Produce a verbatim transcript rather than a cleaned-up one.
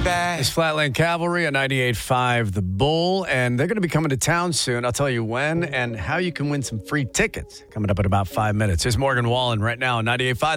baby. It's Flatland Cavalry at ninety-eight point five The Bull, and they're going to be coming to town soon. I'll tell you when and how you can win some free tickets coming up in about five minutes. Here's Morgan Wallen right now on ninety-eight point five